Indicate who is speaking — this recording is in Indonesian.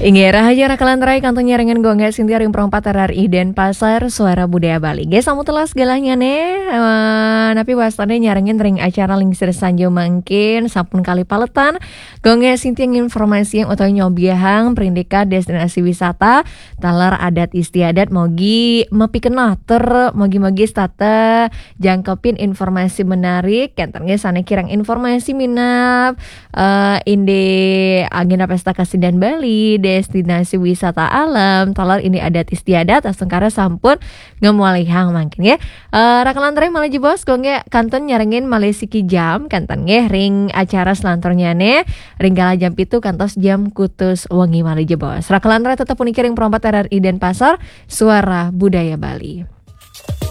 Speaker 1: Inge rahaja rakalan terai kantong nyarengan gongga Sintia ring perompat RRI Denpasar Suara Budaya Bali. Guys, kamu telah segalanya napi wastane nyarengan ring acara lingsir sanjo mangkin sampun kali paletan. Gongga Sintia informasi yang utama nyobiahang perindika destinasi wisata talar adat istiadat mogi mepikenater mogi stata jangkepin informasi menarik kentengnya sana kirang informasi minap inde agenda pesta Kasindan Bali destinasi wisata alam talar ini adat istiadat asengkara sampun ngemualihang mangkin ya rakalan tere malah jebos gongge kanton nyarengin malesiki jam kanton nge ring acara selantornya ne ring kala jam itu kantos jam kutus wengi malah jebos rakalan tere tetap unikiring perompat RRI Denpasar Suara Budaya Bali.